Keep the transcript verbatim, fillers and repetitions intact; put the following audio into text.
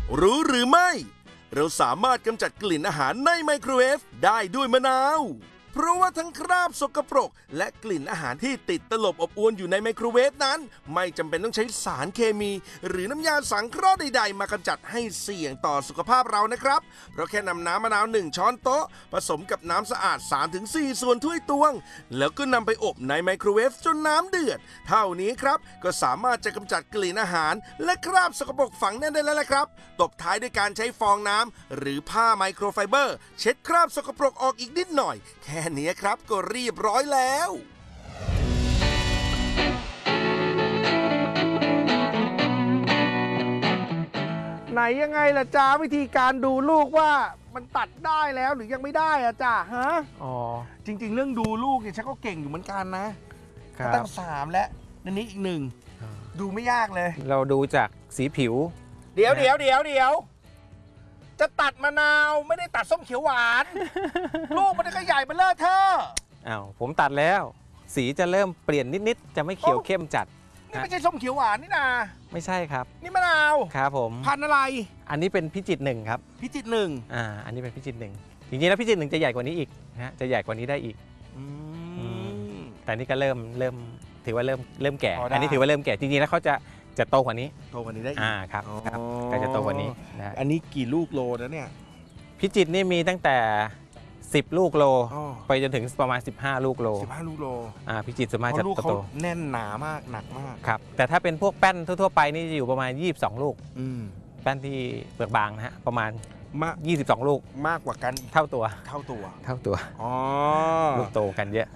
รู้หรือไม่เราสามารถกำจัดกลิ่นอาหารในไมโครเวฟได้ด้วยมะนาวเพราะว่าทั้งคราบสกปรกและกลิ่นอาหารที่ติดตลบอบอวนอยู่ในไมโครเวฟนั้นไม่จำเป็นต้องใช้สารเคมี หรือน้ำยาสังเคราะห์ใดๆมากำจัดให้เสี่ยงต่อสุขภาพเรานะครับเพราะแค่นำน้ำมะนาวหนึ่งช้อนโต๊ะผสมกับน้ำสะอาด สามถึงสี่ ส่วนถ้วยตวงแล้วก็นำไปอบในไมโครเวฟจนน้ำเดือดเท่านี้ครับก็สามารถจะกำจัดกลิ่นอาหารและคราบสกปรกฝังแน่นได้แล้วละครับตบท้ายด้วยการใช้ฟองน้ำหรือผ้าไมโครไฟเบอร์เช็ดคราบสกปรกออกอีกนิดหน่อยแค่นี้ครับก็เรียบร้อยแล้วไหนยังไงล่ะจ้าวิธีการดูลูกว่ามันตัดได้แล้วหรือยังไม่ได้อะจ้าฮะอ๋อจริงๆเรื่องดูลูกเนี่ยฉันก็เก่งอยู่เหมือนกันนะตั้งสามแล้วนันนี้อีกหนึ่งดูไม่ยากเลยเราดูจากสีผิวเดี๋ยวเดี๋ยวเดี๋ยวเดี๋ยวจะตัดมะนาวไม่ได้ตัดส้มเขียวหวานลูกมันก็ใหญ่เบ้อเร่อเธออ้าวผมตัดแล้วสีจะเริ่มเปลี่ยนนิดๆจะไม่เขียวเข้มจัดนี่ไม่ใช่ส้มเขียวหวานนี่นาไม่ใช่ครับนี่มะนาวครับผมพันธุ์อะไรอันนี้เป็นพิจิตรหนึ่งครับพิจิตรหนึ่งอ่าอันนี้เป็นพิจิตรหนึ่งจริงๆแล้วพิจิตรหนึ่งจะใหญ่กว่านี้อีกนะจะใหญ่กว่านี้ได้อีกแต่นี่ก็เริ่มเริ่มถือว่าเริ่มเริ่มแก่อันนี้ถือว่าเริ่มแก่จริงๆแล้วเขาจะจะโตกว่านี้โตกว่านี้ได้อีกอ่าครับครับก็จะโตกว่านี้นะอันนี้กี่ลูกโลนะเนี่ยพิจิตรนี่มีตั้งแต่สิบลูกโลไปจนถึงประมาณสิบห้าลูกโลสิบห้าลูกโลอ่าพิจิตรสามารถจะโตแน่นหนามากหนักมากครับแต่ถ้าเป็นพวกแป้นทั่วๆไปนี่จะอยู่ประมาณยี่สิบสองลูกแป้นที่เปลือกบางนะฮะประมาณยี่สิบสองลูกมากกว่ากันเท่าตัวเท่าตัวเท่าตัวอ๋อลูกโตกันเยอะ